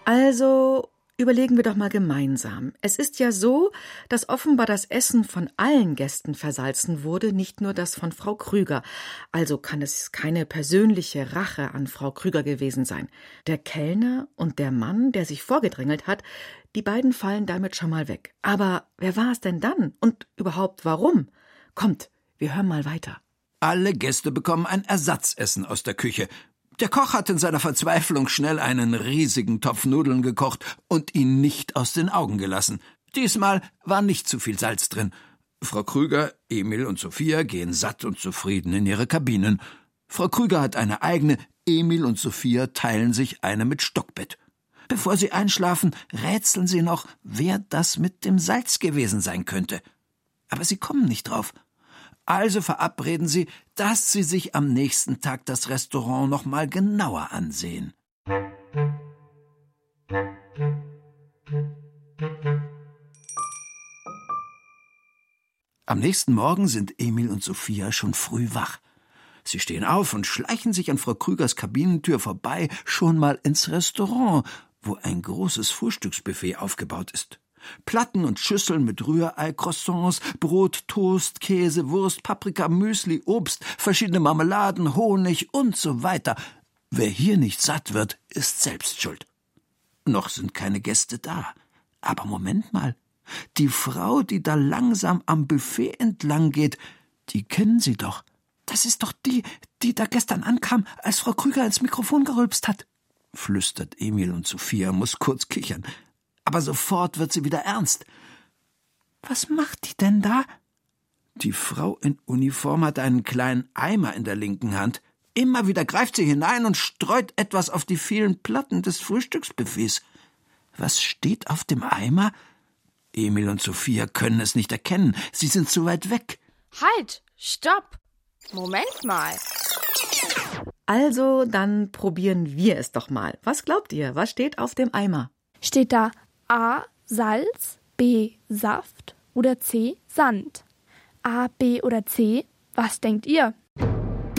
Also überlegen wir doch mal gemeinsam. Es ist ja so, dass offenbar das Essen von allen Gästen versalzen wurde, nicht nur das von Frau Krüger. Also kann es keine persönliche Rache an Frau Krüger gewesen sein. Der Kellner und der Mann, der sich vorgedrängelt hat, die beiden fallen damit schon mal weg. Aber wer war es denn dann? Und überhaupt warum? Kommt, wir hören mal weiter. Alle Gäste bekommen ein Ersatzessen aus der Küche. Der Koch hat in seiner Verzweiflung schnell einen riesigen Topf Nudeln gekocht und ihn nicht aus den Augen gelassen. Diesmal war nicht zu viel Salz drin. Frau Krüger, Emil und Sophia gehen satt und zufrieden in ihre Kabinen. Frau Krüger hat eine eigene, Emil und Sophia teilen sich eine mit Stockbett. Bevor sie einschlafen, rätseln sie noch, wer das mit dem Salz gewesen sein könnte. Aber sie kommen nicht drauf. Also verabreden sie, dass sie sich am nächsten Tag das Restaurant noch mal genauer ansehen. Am nächsten Morgen sind Emil und Sophia schon früh wach. Sie stehen auf und schleichen sich an Frau Krügers Kabinentür vorbei schon mal ins Restaurant, wo ein großes Frühstücksbuffet aufgebaut ist. Platten und Schüsseln mit Rührei, Croissants, Brot, Toast, Käse, Wurst, Paprika, Müsli, Obst, verschiedene Marmeladen, Honig und so weiter. Wer hier nicht satt wird, ist selbst schuld. Noch sind keine Gäste da. Aber Moment mal, die Frau, die da langsam am Buffet entlang geht, die kennen Sie doch. Das ist doch die da gestern ankam, als Frau Krüger ins Mikrofon gerülpst hat, flüstert Emil und Sophia, muss kurz kichern. Aber sofort wird sie wieder ernst. Was macht die denn da? Die Frau in Uniform hat einen kleinen Eimer in der linken Hand. Immer wieder greift sie hinein und streut etwas auf die vielen Platten des Frühstücksbuffets. Was steht auf dem Eimer? Emil und Sophia können es nicht erkennen. Sie sind zu weit weg. Halt! Stopp! Moment mal. Also, dann probieren wir es doch mal. Was glaubt ihr? Was steht auf dem Eimer? Steht da A. Salz, B. Saft oder C. Sand? A, B oder C? Was denkt ihr?